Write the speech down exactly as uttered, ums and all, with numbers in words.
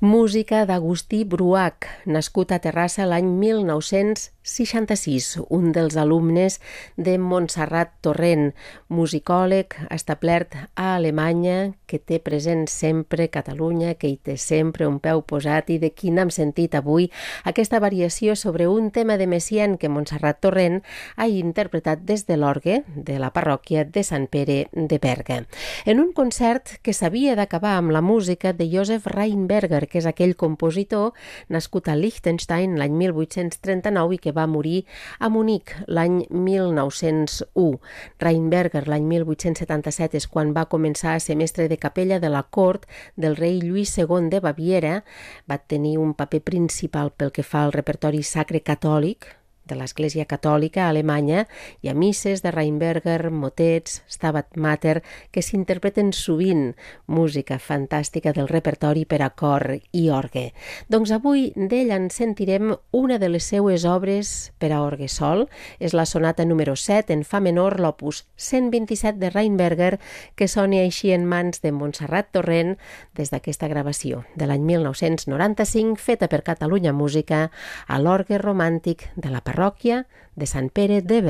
Música d'Agustí Bruach, nascut a Terrassa l'any mil nou-cents seixanta-sis, un dels alumnes de Montserrat Torrent, musicòleg establert a Alemanya, que té present sempre Catalunya, que hi té sempre un peu posat i de qui n'hem sentit avui aquesta variació sobre un tema de Messiaen que Montserrat Torrent ha interpretat des de l'orgue de la parròquia de Sant Pere de Berga. En un concert que s'havia d'acabar amb la música de Josef Rheinberger, que és aquell compositor nascut a Liechtenstein l'any mil vuit-cents trenta-nou i que va morir a Munic l'any mil nou-cents u. Rheinberger l'any mil vuit-cents setanta-set és quan va començar a ser mestre de capella de la cort del rei Lluís segon de Baviera. Va tenir un paper principal pel que fa al repertori sacre catòlic de l'Església Catòlica Alemanya i a misses de Rheinberger, motets, Stabat Mater, que s'interpreten sovint, música fantàstica del repertori per a cor i orgue. Doncs avui d'ell en sentirem una de les seues obres per a orgue sol, és la sonata número set en fa menor, l'opus cent vint-i-set de Rheinberger, que sona així en mans de Montserrat Torrent des d'aquesta gravació de l'any mil nou-cents noranta-cinc, feta per Catalunya Música a l'orgue romàntic de la parròquia de Sant Pere de Berga.